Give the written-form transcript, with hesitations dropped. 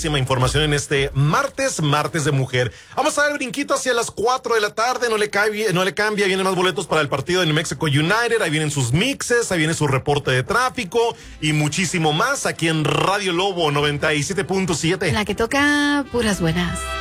muchísima información en este martes de mujer. Vamos a dar brinquito hacia las 4 de la tarde, no le cambia, vienen más boletos para el partido de New Mexico United, ahí vienen sus mixes, ahí viene su reporte de tráfico y muchísimo más aquí en Radio Lobo 97.7. La que toca puras buenas.